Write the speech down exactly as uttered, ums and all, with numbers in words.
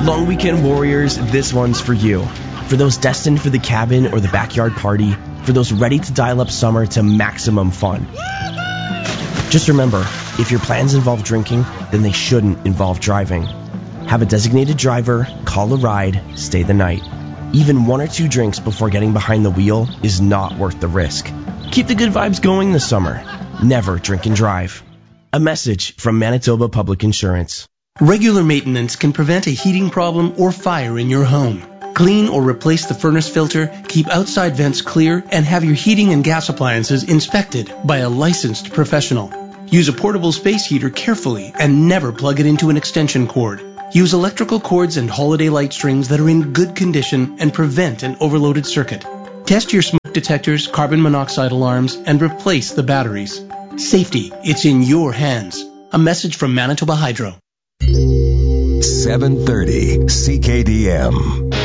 Long weekend warriors, this one's for you. For those destined for the cabin or the backyard party, for those ready to dial up summer to maximum fun. Just remember, if your plans involve drinking, then they shouldn't involve driving. Have a designated driver, call a ride, stay the night. Even one or two drinks before getting behind the wheel is not worth the risk. Keep the good vibes going this summer. Never drink and drive. A message from Manitoba Public Insurance. Regular maintenance can prevent a heating problem or fire in your home. Clean or replace the furnace filter, keep outside vents clear, and have your heating and gas appliances inspected by a licensed professional. Use a portable space heater carefully and never plug it into an extension cord. Use electrical cords and holiday light strings that are in good condition and prevent an overloaded circuit. Test your smoke detectors, carbon monoxide alarms, and replace the batteries. Safety, it's in your hands. A message from Manitoba Hydro. seven thirty C K D M.